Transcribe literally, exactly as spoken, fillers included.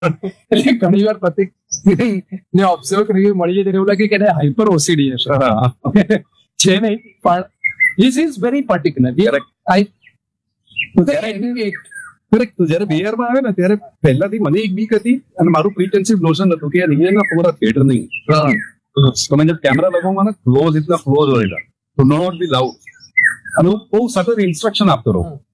એટલે ઘણી વાર પ્રતિક ને ઓબ્ઝર્વ કરી મળી જાય એવું લાગે કે એને હાઈપર ઓસીડી હશે, છે નહીં, પણ this is very particular. I correct. તો જયારે બિહાર માં આવે ને ત્યારે પહેલાથી મને એક બીક હતી અને મારું પ્રીટેન્સિવ નોશન હતું કે રિયલના પૂરા થિયેટર નહીં. તમે જब कैमरा लगवाऊंगा ना क्लोज इतना क्लोज होएगा तो नॉट बी लाउड. અને હું બહુ સતત ઇન્સ્ટ્રક્શન આપતો રહું